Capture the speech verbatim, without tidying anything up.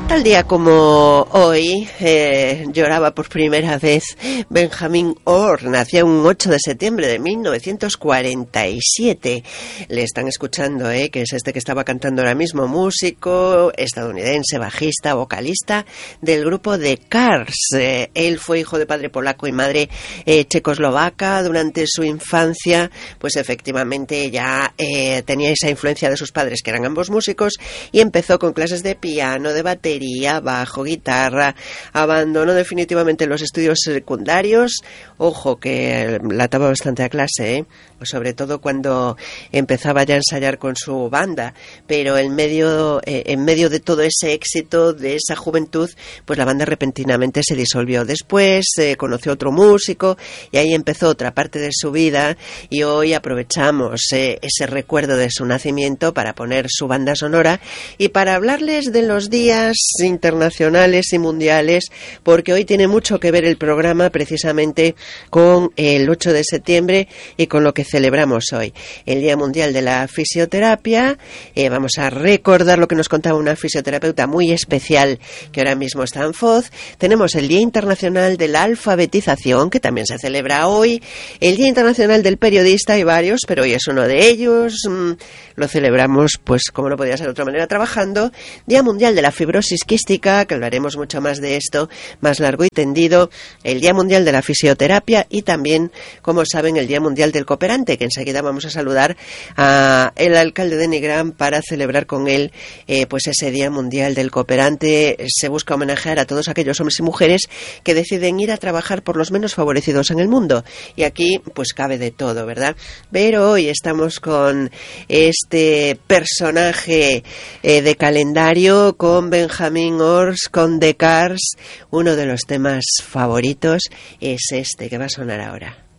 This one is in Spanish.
Tal día como hoy eh, lloraba por primera vez Benjamin Orr. Nació un ocho de septiembre de mil novecientos cuarenta y siete. Le están escuchando, eh, que es este que estaba cantando ahora mismo, músico estadounidense, bajista, vocalista del grupo The Cars. Eh, él fue hijo de padre polaco y madre eh, checoslovaca. Durante su infancia, pues efectivamente ya eh, tenía esa influencia de sus padres, que eran ambos músicos, y empezó con clases de piano, de batería, bajo, guitarra. Abandonó definitivamente los estudios secundarios. Ojo, que la ataba bastante a clase, ¿eh? Sobre todo cuando empezaba ya a ensayar con su banda, pero en medio, eh, en medio de todo ese éxito, de esa juventud, pues la banda repentinamente se disolvió. Después eh, conoció otro músico y ahí empezó otra parte de su vida, y hoy aprovechamos eh, ese recuerdo de su nacimiento para poner su banda sonora y para hablarles de los días internacionales y mundiales, porque hoy tiene mucho que ver el programa precisamente con el ocho de septiembre y con lo que celebramos hoy, el Día Mundial de la Fisioterapia. Eh, vamos a recordar lo que nos contaba una fisioterapeuta muy especial que ahora mismo está en Foz. Tenemos el Día Internacional de la Alfabetización, que también se celebra hoy, el Día Internacional del Periodista, hay varios, pero hoy es uno de ellos. Mm, lo celebramos, pues como no podía ser de otra manera, trabajando. Día Mundial de la Fibrosis Quística, que hablaremos mucho más de esto, más largo y tendido. El Día Mundial de la Fisioterapia y también, como saben, el Día Mundial del Cooperante, que enseguida vamos a saludar a el alcalde de Nigrán para celebrar con él eh, pues ese Día Mundial del Cooperante. Se busca homenajear a todos aquellos hombres y mujeres que deciden ir a trabajar por los menos favorecidos en el mundo, y aquí pues cabe de todo, ¿verdad? Pero hoy estamos con este personaje eh, de calendario, con Benjamin Orr, con The Cars. Uno de los temas favoritos es este que va a sonar ahora.